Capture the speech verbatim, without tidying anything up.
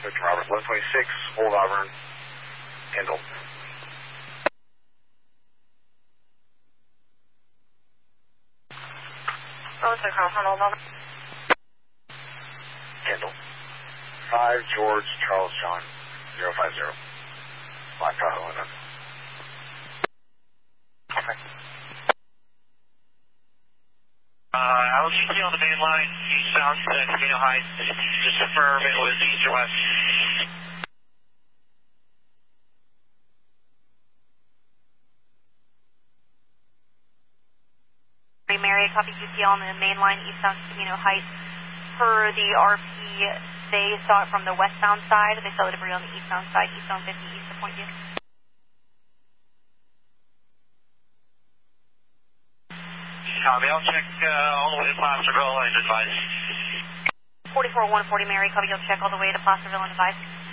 Victor Robert, eleven twenty-six, Old Auburn, Kendall. Oh, it's a call from Old Auburn. Kendall. five, George, Charles, John, zero five zero. Black Tahoe, Illinois. Okay. Uh, L G T on the main line, eastbound to Camino Heights. Just confirm it was east or west. Mary, copy G T L on the main line, eastbound to Camino Heights. Per the R P, they saw it from the westbound side. They saw the debris on the eastbound side, eastbound fifty, east of Point View. Copy, I'll check uh, all the way to Placerville and advise. forty-four one forty Mary, copy, you'll check all the way to Placerville and advise.